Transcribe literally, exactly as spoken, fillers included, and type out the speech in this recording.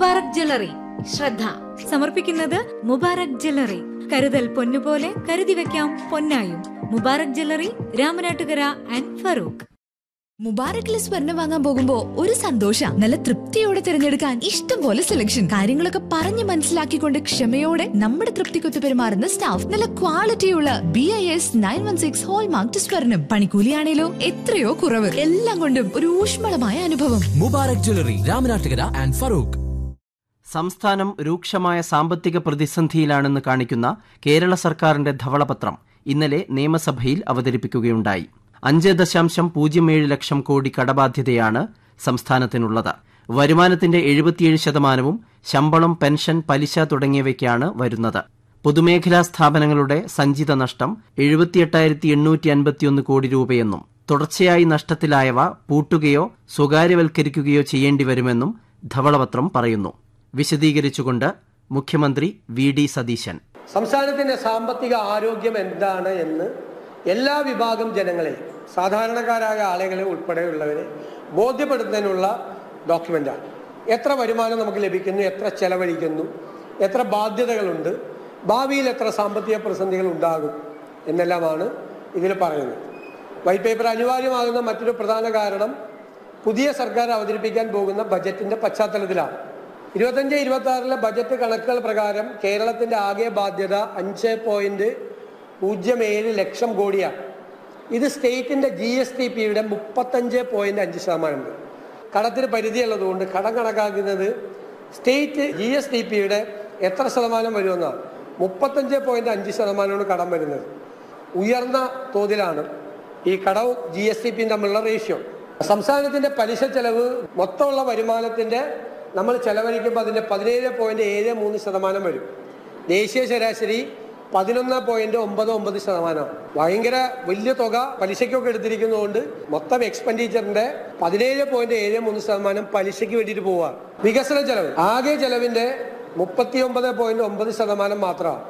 Mubarak jewellery ശ്രദ്ധ സമർപ്പിക്കുന്നത് Mubarak jewellery. കരുതൽ പൊന്നുപോലെ കരുതി വെക്കാം പൊന്നായും. Mubarak jewellery, Ramanattukara and Farooq. മുബാറക്കിൽ സ്വർണ്ണം വാങ്ങാൻ പോകുമ്പോ ഒരു സന്തോഷ നല്ല തൃപ്തിയോടെ തിരഞ്ഞെടുക്കാൻ ഇഷ്ടം പോലെ സെലക്ഷൻ, കാര്യങ്ങളൊക്കെ പറഞ്ഞ് മനസ്സിലാക്കിക്കൊണ്ട് ക്ഷമയോടെ നമ്മുടെ തൃപ്തിക്കൊത്ത് പെരുമാറുന്ന സ്റ്റാഫ്, നല്ല ക്വാളിറ്റിയുള്ള B I S nine one six hallmark സ്വർണ്ണം, പണിക്കൂലിയാണേലോ എത്രയോ കുറവ്, എല്ലാം കൊണ്ടും ഒരു ഊഷ്മളമായ അനുഭവം. Mubarak jewellery, Ramanattukara and Farooq. സംസ്ഥാനം രൂക്ഷമായ സാമ്പത്തിക പ്രതിസന്ധിയിലാണെന്ന് കാണിക്കുന്ന കേരള സർക്കാരിന്റെ ധവളപത്രം ഇന്നലെ നിയമസഭയിൽ അവതരിപ്പിക്കുകയുണ്ടായി. അഞ്ച് ദശാംശം പൂജ്യം ഏഴ് ലക്ഷം കോടി കടബാധ്യതയാണ് സംസ്ഥാനത്തിനുള്ളത്. വരുമാനത്തിന്റെ എഴുപത്തിയേഴ് ശതമാനവും ശമ്പളം, പെൻഷൻ, പലിശ തുടങ്ങിയവയ്ക്കാണ് വരുന്നത്. പൊതുമേഖലാ സ്ഥാപനങ്ങളുടെ സഞ്ചിത നഷ്ടം എഴുപത്തിയെട്ടായിരത്തി എണ്ണൂറ്റി അൻപത്തിയൊന്ന് കോടി രൂപയെന്നും തുടർച്ചയായി നഷ്ടത്തിലായവ പൂട്ടുകയോ സ്വകാര്യവൽക്കരിക്കുകയോ ചെയ്യേണ്ടി വരുമെന്നും ധവളപത്രം പറയുന്നു. വിശദീകരിച്ചുകൊണ്ട് മുഖ്യമന്ത്രി വി ഡി സതീശൻ. സംസ്ഥാനത്തിന്റെ സാമ്പത്തിക ആരോഗ്യം എന്താണ് എന്ന് എല്ലാ വിഭാഗം ജനങ്ങളെ, സാധാരണക്കാരായ ആളുകളെ ഉൾപ്പെടെയുള്ളവരെ ബോധ്യപ്പെടുത്തുന്നതിനുള്ള ഡോക്യുമെൻ്റാണ്. എത്ര വരുമാനം നമുക്ക് ലഭിക്കുന്നു, എത്ര ചെലവഴിക്കുന്നു, എത്ര ബാധ്യതകളുണ്ട്, ഭാവിയിൽ എത്ര സാമ്പത്തിക പ്രതിസന്ധികൾ ഉണ്ടാകും എന്നെല്ലാമാണ് ഇതിൽ പറയുന്നത്. വൈറ്റ് പേപ്പർ അനിവാര്യമാകുന്ന മറ്റൊരു പ്രധാന കാരണം പുതിയ സർക്കാർ അവതരിപ്പിക്കാൻ പോകുന്ന ബജറ്റിൻ്റെ പശ്ചാത്തലത്തിലാണ്. ഇരുപത്തഞ്ച് ഇരുപത്തി ആറിലെ ബജറ്റ് കണക്കുകൾ പ്രകാരം കേരളത്തിൻ്റെ ആകെ ബാധ്യത അഞ്ച് പോയിന്റ് പൂജ്യം ഏഴ് ലക്ഷം കോടിയാണ്. ഇത് സ്റ്റേറ്റിൻ്റെ ജി എസ് ടി പിയുടെ മുപ്പത്തഞ്ച് പോയിന്റ് അഞ്ച് ശതമാനമുണ്ട്. കടത്തിന് പരിധിയുള്ളതുകൊണ്ട് കടം കണക്കാക്കുന്നത് സ്റ്റേറ്റ് ജി എസ് ടി പിയുടെ എത്ര ശതമാനം വരുമെന്നാണ്. മുപ്പത്തഞ്ച് പോയിന്റ് അഞ്ച് ശതമാനമാണ് കടം വരുന്നത്. ഉയർന്ന തോതിലാണ് ഈ കടവും ജി എസ് ടി പിയും തമ്മിലുള്ള റേഷ്യോ. സംസ്ഥാനത്തിൻ്റെ പലിശ ചെലവ് മൊത്തമുള്ള വരുമാനത്തിൻ്റെ നമ്മൾ ചെലവഴിക്കുമ്പോൾ അതിൻ്റെ പതിനേഴ് പോയിന്റ് ഏഴ് മൂന്ന് ശതമാനം വരും. ദേശീയ ശരാശരി പതിനൊന്ന് പോയിന്റ് ഒമ്പത് ഒമ്പത് ശതമാനമാണ്. ഭയങ്കര വലിയ തുക പലിശയ്ക്കൊക്കെ എടുത്തിരിക്കുന്നതുകൊണ്ട് മൊത്തം എക്സ്പെൻഡിച്ചറിന്റെ പതിനേഴ് പോയിന്റ് ഏഴ് മൂന്ന് ശതമാനം പലിശയ്ക്ക് വേണ്ടിയിട്ട് പോവുക. വികസന ചെലവ് ആകെ ചെലവിന്റെ മുപ്പത്തി ഒമ്പത് പോയിന്റ് ഒമ്പത് ശതമാനം മാത്രമാണ്.